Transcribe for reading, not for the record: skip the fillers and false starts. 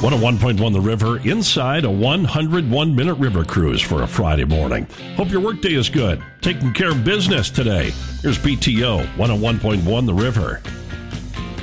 101.1 The River, inside a 101-minute river cruise for a Friday morning. Hope your workday is good. Taking care of business today. Here's PTO, 101.1 The River.